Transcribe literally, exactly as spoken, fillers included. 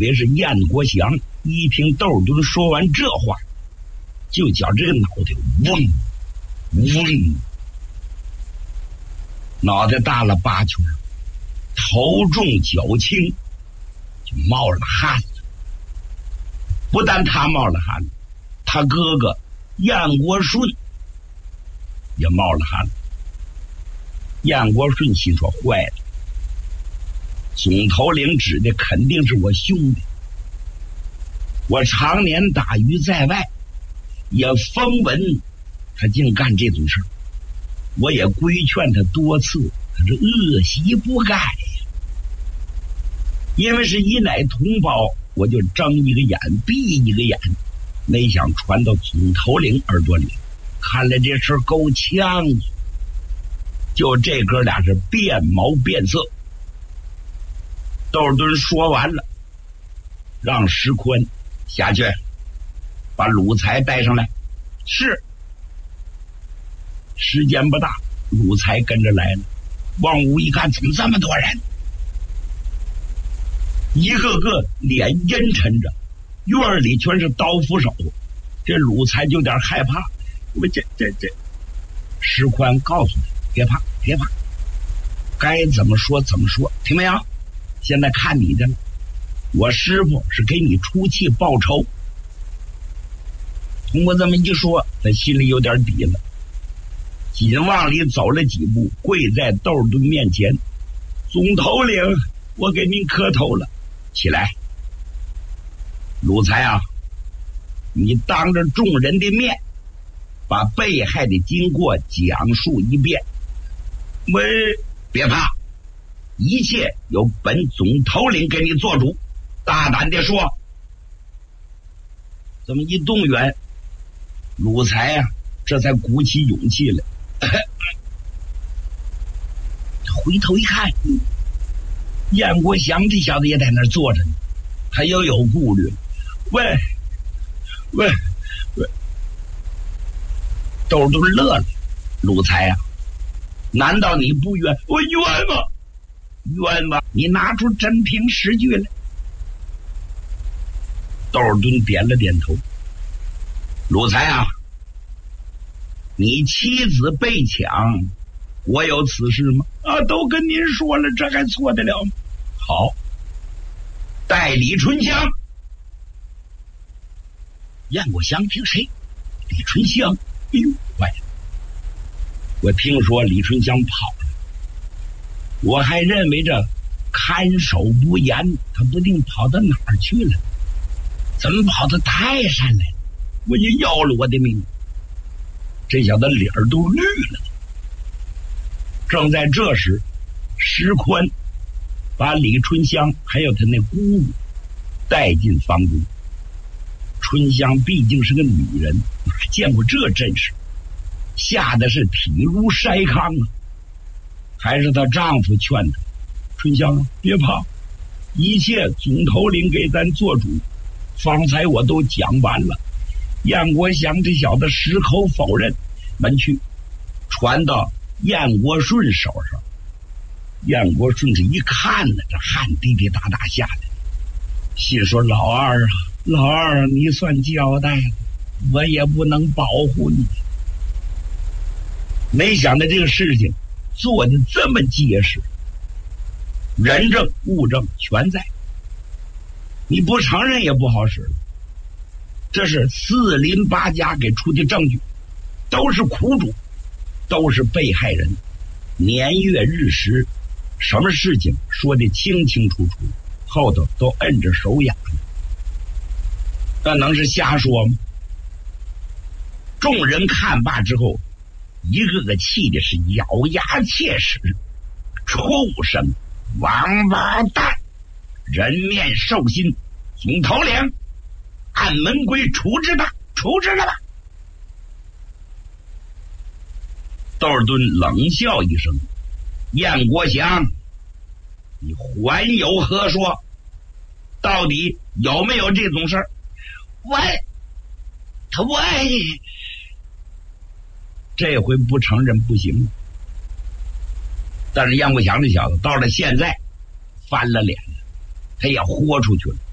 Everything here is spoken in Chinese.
别是燕国祥一听窦敦说完这话，就觉这个脑袋嗡嗡，脑袋大了八圈，头重脚轻，就冒了汗了。不但他冒了汗，他哥哥燕国顺也冒了汗了。燕国顺心说坏了，总头领指的肯定是我兄弟，我常年打鱼在外，也风闻他竟干这种事儿，我也规劝他多次，他是恶习不改呀。因为是一乃同胞，我就睁一个眼闭一个眼，没想传到总头领耳朵里，看来这事够呛。就这哥俩是变毛变色。窦敦说完了，让石宽下去把鲁才带上来。是。时间不大，鲁才跟着来了。望屋一看，怎么这么多人？一个个脸阴沉着，院里全是刀斧手。这鲁才就有点害怕。我这这这，石宽告诉他，别怕别怕，该怎么说怎么说，听没有？现在看你的了，我师傅是给你出气报仇。通过这么一说，他心里有点底了，紧往里走了几步，跪在窦敦面前，总头领，我给您磕头了，起来。鲁才啊，你当着众人的面把被害的经过讲述一遍。我别怕，一切由本总头领给你做主，大胆地说。这么一动员，鲁才啊这才鼓起勇气来。回头一看，燕国祥这小子也在那儿坐着呢，他又有顾虑。喂喂喂，窦敦乐了。鲁才啊，难道你不冤？我冤吗？冤吗？你拿出真凭实据来。窦敦点了点头。鲁才啊，你妻子被抢，我有此事吗？啊，都跟您说了，这还错得了吗？好，带李春香。燕国祥听谁？李春香。哎呦，坏了！我听说李春香跑了，我还认为这看守不严，他不定跑到哪儿去了，怎么跑到泰山来了？我就要了我的命！这小子脸儿都绿了。正在这时，石宽把李春香还有他那姑姑带进房中。春香毕竟是个女人，哪见过这阵势，吓得是体如筛糠啊！还是她丈夫劝她：“春香啊，别怕，一切总头领给咱做主。方才我都讲完了。”燕国祥这小子矢口否认，门去传到燕国顺手上。燕国顺是一看呢，这汗滴滴答答下来，心说：“老二啊，老二，你算交代了，我也不能保护你。”没想到这个事情做的这么结实，人证物证全在，你不承认也不好使了。这是四邻八家给出的证据，都是苦主，都是被害人，年月日时，什么事情说的清清楚楚，后头都摁着手痒呢，那能是瞎说吗？众人看罢之后，一个个气的是咬牙切齿，畜生，王八蛋，人面兽心，总头领，按门规处置吧，处置了吧。窦敦冷笑一声：“燕国祥，你还有何说？到底有没有这种事儿？”我他我这回不承认不行。但是燕国祥这小子到了现在翻了脸了，他也豁出去了。